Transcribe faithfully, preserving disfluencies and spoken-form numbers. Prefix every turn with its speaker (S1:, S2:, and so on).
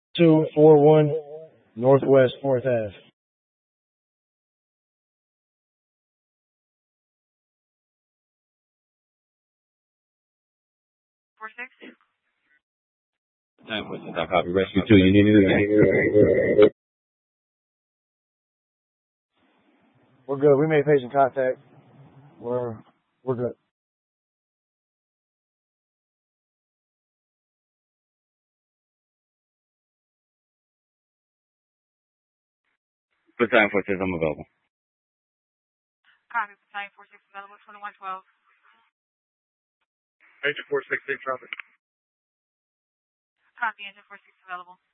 S1: two four one Northwest fourth Ave.
S2: Four six.
S3: Time for six. I copy. Rescue two. You need anything?
S1: We're good. We made patient contact. We're we're good.
S3: Battalion four six. I'm available.
S2: Copy. Battalion four six available. twenty-one twelve.
S4: Agent four six, safe traffic.
S2: Copy. Agent four six available.